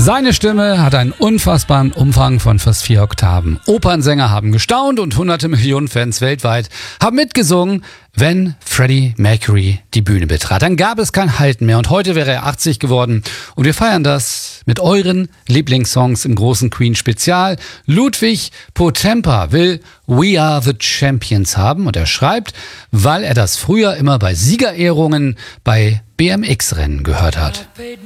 Seine Stimme hat einen unfassbaren Umfang von fast 4 Oktaven. Opernsänger haben gestaunt und hunderte Millionen Fans weltweit haben mitgesungen, wenn Freddie Mercury die Bühne betrat. Dann gab es kein Halten mehr und heute wäre er 80 geworden und wir feiern das mit euren Lieblingssongs im großen Queen-Spezial. Ludwig Potempa will We Are the Champions haben und er schreibt, weil er das früher immer bei Siegerehrungen bei BMX-Rennen gehört hat.